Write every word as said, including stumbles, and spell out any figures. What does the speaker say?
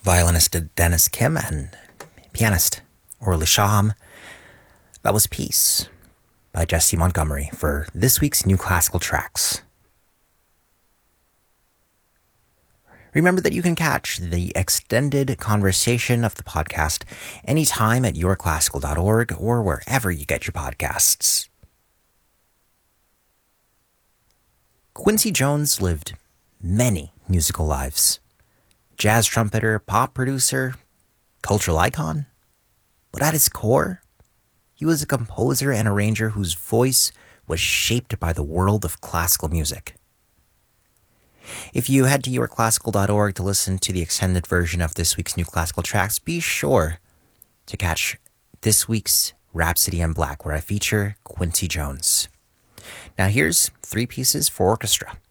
violinist Dennis Kim and pianist Orly Shaham. That was Peace by Jesse Montgomery for this week's New Classical Tracks. Remember that you can catch the extended conversation of the podcast anytime at your classical dot org or wherever you get your podcasts. Quincy Jones lived many musical lives. Jazz trumpeter, pop producer, cultural icon. But at his core, he was a composer and arranger whose voice was shaped by the world of classical music. If you head to your classical dot org to listen to the extended version of this week's New Classical Tracks, be sure to catch this week's Rhapsody in Black, where I feature Quincy Jones. Now here's three pieces for orchestra.